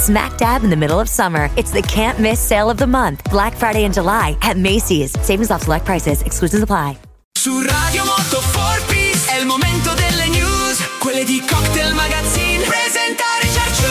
smack dab in the middle of summer. It's the can't miss sale of the month. Black Friday in July at Macy's. Savings off select prices. Exclusions apply. Su Radio Moto 4Peace è il momento delle news, quelle di Cocktail Magazine. Presentare Ciarciù.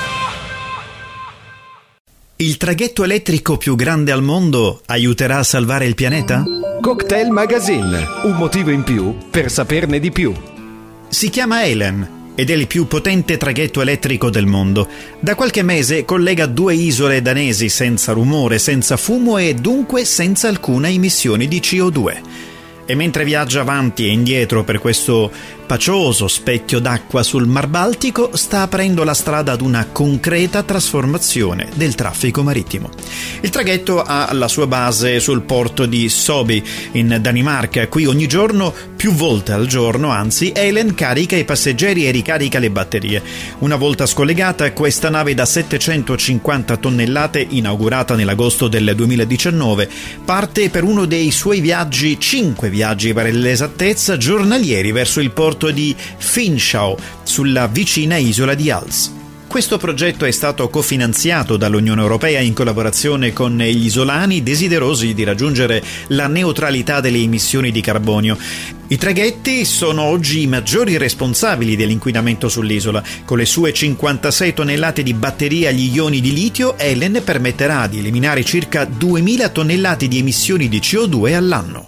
Il traghetto elettrico più grande al mondo aiuterà a salvare il pianeta? Cocktail Magazine, un motivo in più per saperne di più. Si chiama Helen ed è il più potente traghetto elettrico del mondo. Da qualche mese collega 2 isole danesi senza rumore, senza fumo e dunque senza alcuna emissione di CO2. E mentre viaggia avanti e indietro per questo pacioso specchio d'acqua sul Mar Baltico, sta aprendo la strada ad una concreta trasformazione del traffico marittimo. Il traghetto ha la sua base sul porto di Sobi, in Danimarca. Qui ogni giorno, più volte al giorno, anzi, Helen carica i passeggeri e ricarica le batterie. Una volta scollegata, questa nave da 750 tonnellate, inaugurata nell'agosto del 2019, parte per uno dei suoi viaggi, 5 viaggi per l'esattezza, giornalieri verso il porto di Finschau, sulla vicina isola di Hals. Questo progetto è stato cofinanziato dall'Unione Europea in collaborazione con gli isolani desiderosi di raggiungere la neutralità delle emissioni di carbonio. I traghetti sono oggi i maggiori responsabili dell'inquinamento sull'isola. Con le sue 56 tonnellate di batterie agli ioni di litio, Helen permetterà di eliminare circa 2000 tonnellate di emissioni di CO2 all'anno.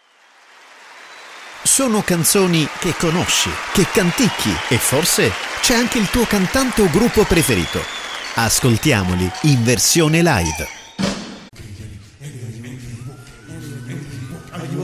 Sono canzoni che conosci, che canticchi e forse c'è anche il tuo cantante o gruppo preferito. Ascoltiamoli in versione live.